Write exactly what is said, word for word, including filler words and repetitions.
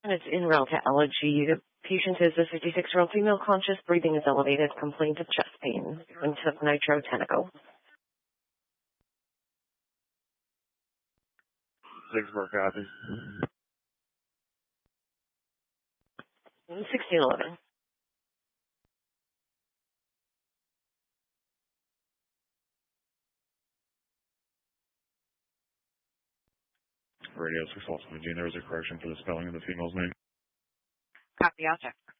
It's in route to allergy. The patient is a fifty-six-year-old female, conscious, breathing is elevated, complaint of chest pain, and took nitro Tenneco. Vicksburg, copy. sixteen eleven. Radio six Ultimate Gene, there was a correction for the spelling of the female's name. Copy, I'll check.